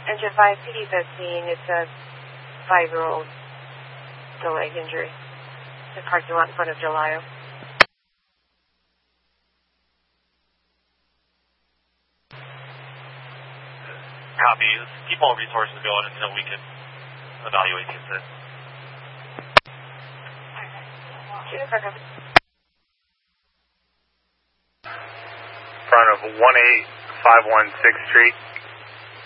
Engine 5, PD-15, it's a 5-year-old, the leg injury. The parking lot in front of Delisle. Copy. Let's keep all resources going until we can evaluate the incident. Front of 18516 Street.